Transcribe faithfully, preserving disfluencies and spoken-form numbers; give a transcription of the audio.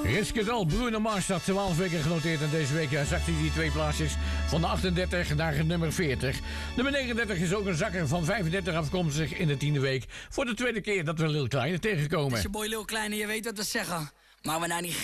Riskerdal, Bruno Mars staat twaalf weken genoteerd en deze week zakt hij die twee plaatsjes van de achtendertig naar nummer veertig. Nummer negenendertig is ook een zakker van vijfendertig afkomstig in de tiende week. Voor de tweede keer dat we Lil Kleine tegenkomen. Het is je boy Lil Kleine, je weet wat we zeggen. Maar we nou niet